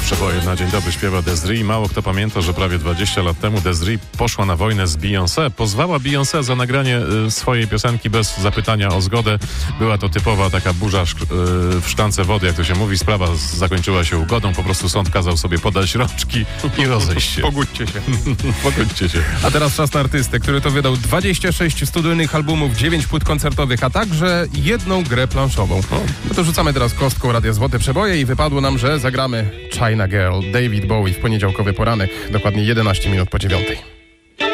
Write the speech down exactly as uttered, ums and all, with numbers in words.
Przeboje na dzień dobry śpiewa Des'ree. Mało kto pamięta, że prawie dwadzieścia lat temu Des'ree poszła na wojnę z Beyoncé. Pozwała Beyoncé za nagranie y, swojej piosenki bez zapytania o zgodę. Była to typowa taka burza szk- y, w szklance wody, jak to się mówi. Sprawa z- zakończyła się ugodą. Po prostu sąd kazał sobie podać rączki i rozejść się. Pogódźcie się. Pogódźcie się. A teraz czas na artystę, który to wydał dwadzieścia sześć studyjnych albumów, dziewięć płyt koncertowych, a także jedną grę planszową. No to rzucamy teraz kostką Radia Złote Przeboje i wypadło nam, że zagramy China Girl, David Bowie w poniedziałkowy poranek, dokładnie jedenaście minut po dziewiątej.